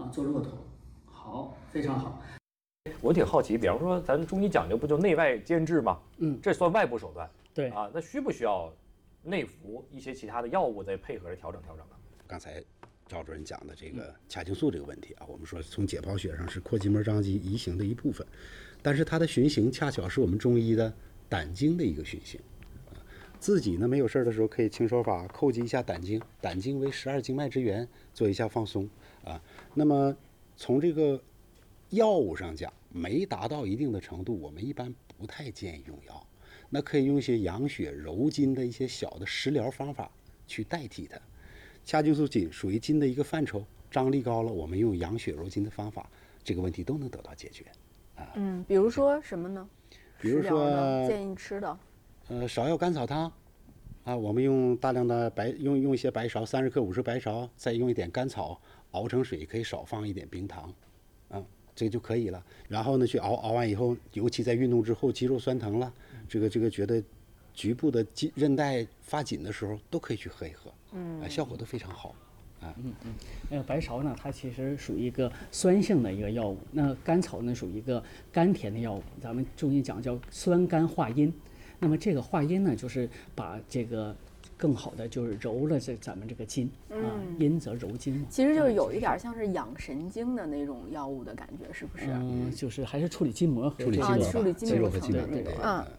做骆驼。好，非常好。 我挺好奇，比方说咱中医讲究不就内外兼治吗？这算外部手段。 对啊，那需不需要内服一些其他的药物再配合着调整呢？ 刚才赵主任讲的这个髂胫束这个问题啊，我们说从解剖学上是阔筋膜张肌移行的一部分，但是它的循行恰巧是我们中医的胆经的一个循行。自己呢没有事的时候可以轻手法叩击一下胆经，胆经为12经脉之源，做一下放松啊。那么从这个药物上讲，没达到一定的程度，我们一般不太建议用药。那可以用一些养血柔筋的一些小的食疗方法去代替它。髂胫束筋属于筋的一个范畴，张力高了，我们用养血柔筋的方法，这个问题都能得到解决。 比如说什么呢？ 比如说建议吃的， 芍药甘草汤啊，我们用大量的用一些白芍，30克50克白芍，再用一点甘草熬成水，可以少放一点冰糖，这就可以了。然后呢，去熬完以后，尤其在运动之后，肌肉酸疼了，这个觉得局部的韧带发紧的时候，都可以去喝一喝，效果都非常好。 白芍呢，它其实属于一个酸性的一个药物，那甘草呢属于一个甘甜的药物，咱们中医讲叫酸甘化阴。那么这个化阴呢，就是把这个更好的就是揉了咱们这个筋阴则柔筋嘛。 其实就是有一点像是养神经的那种药物的感觉，是不是？ 就是还是处理筋膜和处理筋膜， 处理筋膜和筋膜对。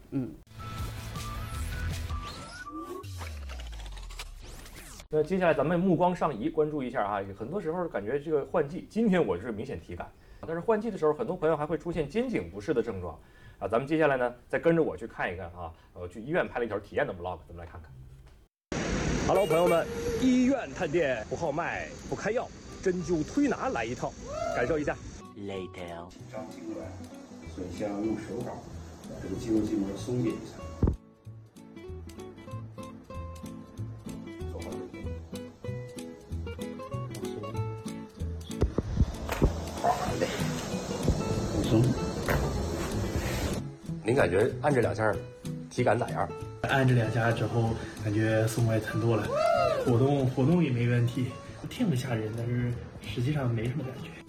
那接下来咱们目光上移，关注一下哈。很多时候感觉这个换季，今天我是明显体感，但是换季的时候，很多朋友还会出现肩颈不适的症状啊。咱们接下来呢，再跟着我去看一看啊。我去医院拍了一条体验的 vlog，咱们来看看。Hello， 朋友们，医院探店不号脉，不开药，针灸推拿来一套，感受一下。 Later， 张经挛，所以先要用手法把这个肌肉筋膜松解一下。 您感觉按这2下体感咋样？ 按这2下之后，感觉松快很多了，活动也没问题，听着吓人，但是实际上没什么感觉。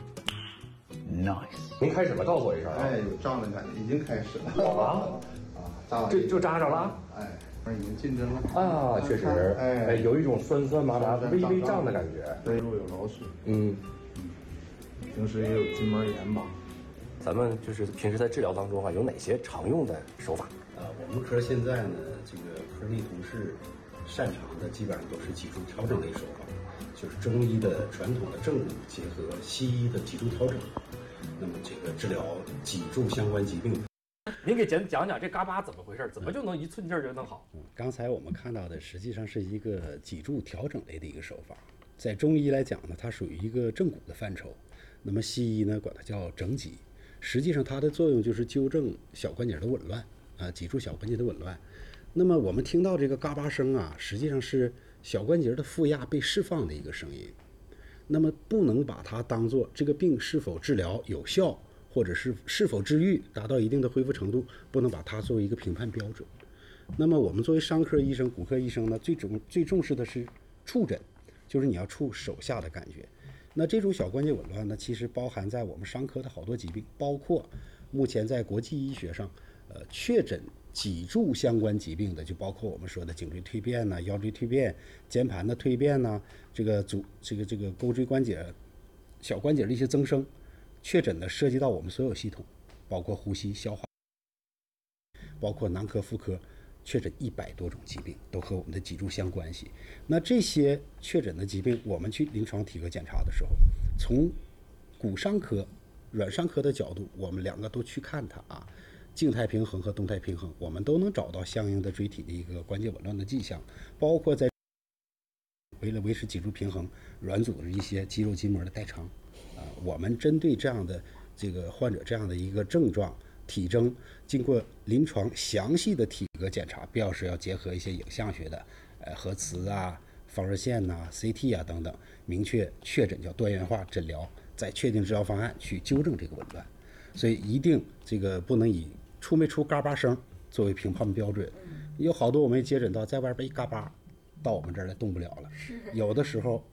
Nice， 您开始了，告诉我一声。 有胀的感觉，已经开始了。 扎就扎着了。 已经进针了。 确实，有一种酸酸麻麻的、微微胀的感觉。 对，有劳损。平时也有筋膜炎吧。 咱们就是平时在治疗当中有哪些常用的手法？ 我们科现在呢，这个科内同事擅长的基本上都是脊柱调整类手法，就是中医的传统的正骨结合西医的脊柱调整，那么这个治疗脊柱相关疾病。 您给讲讲这嘎巴怎么回事？怎么就能一寸劲儿就弄好？ 刚才我们看到的实际上是一个脊柱调整类的一个手法，在中医来讲呢，它属于一个正骨的范畴，那么西医呢管它叫整脊。实际上它的作用就是纠正小关节的紊乱脊柱小关节的紊乱。那么我们听到这个嘎巴声实际上是小关节的负压被释放的一个声音。那么不能把它当做这个病是否治疗有效，或者是否治愈达到一定的恢复程度，不能把它作为一个评判标准。那么我们作为伤科医生、骨科医生呢，最重视的是触诊，就是你要触手下的感觉。那这种小关节紊乱呢，其实包含在我们伤科的好多疾病，包括目前在国际医学上，确诊脊柱相关疾病的，就包括我们说的颈椎蜕变呐、腰椎蜕变、肩盘的蜕变呐，这个钩椎关节、小关节的一些增生，确诊的涉及到我们所有系统，包括呼吸、消化，包括男科、妇科。确诊100多种疾病都和我们的脊柱相关系。那这些确诊的疾病，我们去临床体格检查的时候，从骨伤科、软伤科的角度，我们2个都去看它静态平衡和动态平衡，我们都能找到相应的椎体的一个关节紊乱的迹象，包括在为了维持脊柱平衡，软组织一些肌肉筋膜的代偿我们针对这样的这个患者这样的一个症状。体征经过临床详细的体格检查，必要时要结合一些影像学的核磁放热线CT 等等，明确确诊叫多元化诊疗，再确定治疗方案去纠正这个紊乱。所以一定这个不能以出没出嘎巴声作为评判标准。有好多我们接诊到在外边一嘎巴，到我们这儿来动不了了。有的时候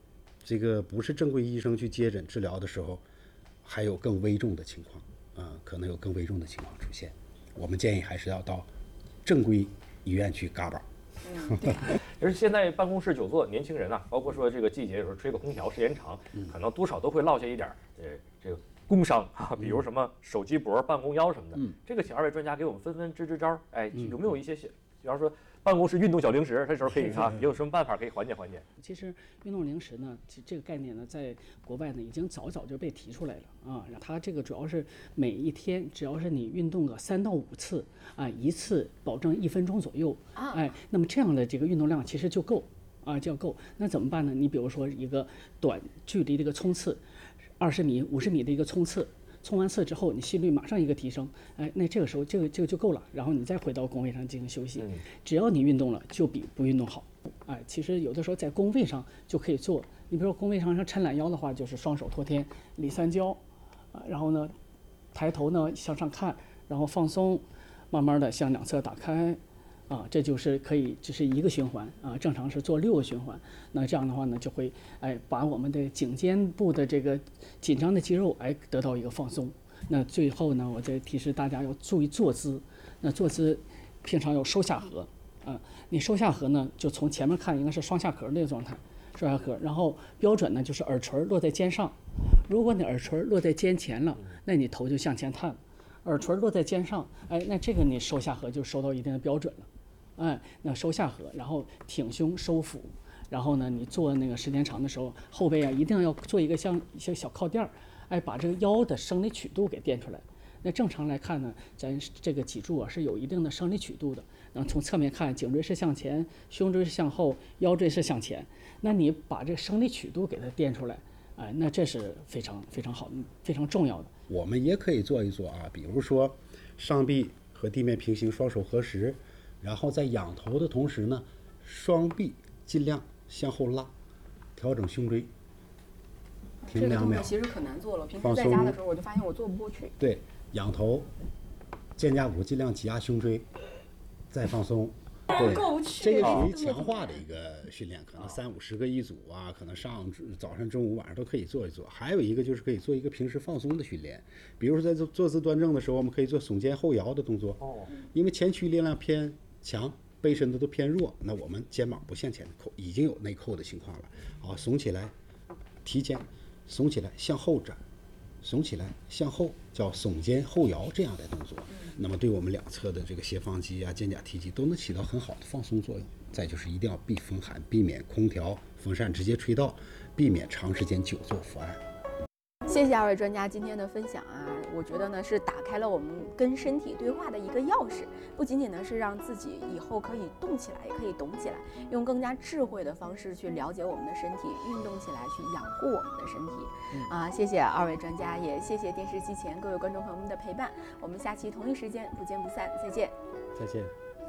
这个不是正规医生去接诊治疗的时候，还有更危重的情况可能有更危重的情况出现。我们建议还是要到正规医院去嘎巴。 对， 而现在办公室久坐，年轻人啊，包括说这个季节有时候吹个空调时间长，可能多少都会落下一点这个工伤啊，比如什么手机脖、办公腰什么的。这个请二位专家给我们纷纷支支招，哎，有没有一些比方说办公室运动小零食，这时候可以有什么办法可以缓解缓解？ 其实运动零食呢，这个概念呢，在国外呢已经早就被提出来了啊。它这个主要是每一天，只要是你运动个3到5次啊，一次保证1分钟左右，哎，那么这样的这个运动量其实就够啊，就要够。那怎么办呢？你比如说一个短距离的一个冲刺，20米、50米的一个冲刺。冲完刺之后，你心率马上一个提升，哎，那这个时候这个就够了，然后你再回到工位上进行休息。只要你运动了，就比不运动好。哎，其实有的时候在工位上就可以做，你比如说工位上抻懒腰的话，就是双手托天，里三焦，然后呢，抬头呢向上看，然后放松，慢慢的向两侧打开。这就是可以，只是一个循环啊，正常是做6个循环。那这样的话呢，就会把我们的颈肩部的这个紧张的肌肉得到一个放松。那最后呢，我再提示大家要注意坐姿。那坐姿平常要收下颌你收下颌呢，就从前面看应该是双下颌的一个状态，双下颌。然后标准呢就是耳垂落在肩上。如果你耳垂落在肩前了，那你头就向前探了。耳垂落在肩上，那这个你收下颌就收到一定的标准了。那收下颌，然后挺胸收腹，然后呢，你做那个时间长的时候，后背一定要做一个像小靠垫儿，把这个腰的生理曲度给垫出来。那正常来看呢，咱这个脊柱是有一定的生理曲度的。那从侧面看，颈椎是向前，胸椎是向后，腰椎是向前。那你把这个生理曲度给它垫出来，那这是非常非常好、非常重要的。 我们也可以做一做比如说上臂和地面平行，双手合十。然后在仰头的同时呢，双臂尽量向后拉，调整胸椎，停2秒。 这个动作其实可难做了，平时在家的时候我就发现我做不过去。 对，仰头，肩胛骨尽量挤压胸椎，再放松。对，这个属于强化的一个训练，可能30-50个一组可能早上、中午、晚上都可以做一做。还有一个就是可以做一个平时放松的训练，比如说在坐姿端正的时候，我们可以做耸肩后摇的动作。因为前屈力量偏强，背身的都偏弱，那我们肩膀不向前扣，已经有内扣的情况了。耸起来，提肩，耸起来向后展，耸起来向后，叫耸肩后摇这样的动作。那么对我们两侧的这个斜方肌肩胛提肌都能起到很好的放松作用。再就是一定要避风寒，避免空调、风扇直接吹到，避免长时间久坐伏案。 谢谢2位专家今天的分享我觉得呢是打开了我们跟身体对话的一个钥匙，不仅仅呢是让自己以后可以动起来，也可以懂起来，用更加智慧的方式去了解我们的身体，运动起来去养护我们的身体谢谢2位专家，也谢谢电视机前各位观众朋友们的陪伴，我们下期同一时间不见不散，再见。 再见。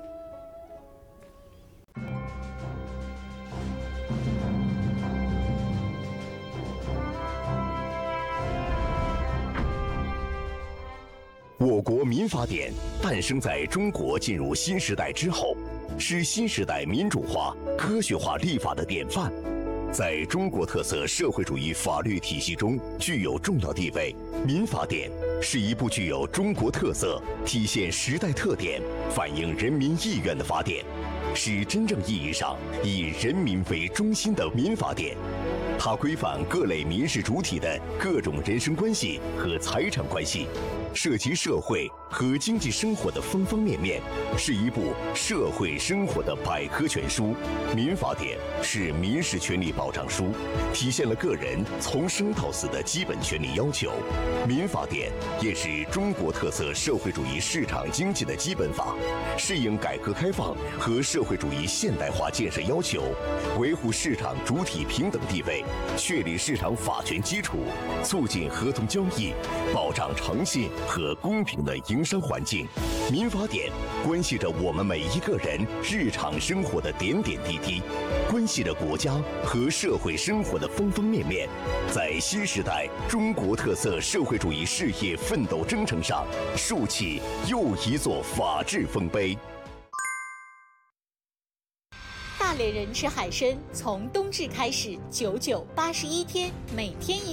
我国民法典诞生在中国进入新时代之后，是新时代民主化、科学化立法的典范，在中国特色社会主义法律体系中具有重要地位。民法典是一部具有中国特色、体现时代特点、反映人民意愿的法典，是真正意义上以人民为中心的民法典。它规范各类民事主体的各种人身关系和财产关系，涉及社会和经济生活的方方面面，是一部社会生活的百科全书。民法典是民事权利保障书，体现了个人从生到死的基本权利要求。民法典也是中国特色社会主义市场经济的基本法，适应改革开放和社会主义现代化建设要求，维护市场主体平等地位，确立市场法权基础，促进合同交易，保障诚信和公平的营商环境。民法典关系着我们每一个人日常生活的点点滴滴，关系着国家和社会生活的方方面面，在新时代中国特色社会主义事业奋斗征程上竖起又一座法治丰碑。 大大连人吃海参从冬至开始，9981天，每天1